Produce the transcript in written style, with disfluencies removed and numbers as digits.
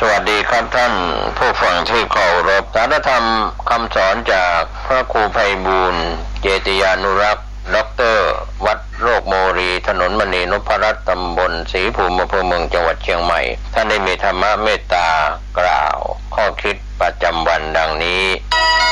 วัสดีครับท่านผู้ฟังที่เคารพสารธรรมคำสอนจากพระครูไพบูลย์เจติยานุรักษ์ด็อกเตอร์วัดโรคโมรีถนนมณีนพรัตน์ตำบลศรีภูมิอำเภอเมืองจังหวัดเชียงใหม่ท่านได้มีธรรมะเมตตากล่าวข้อคิดประจำวันดังนี้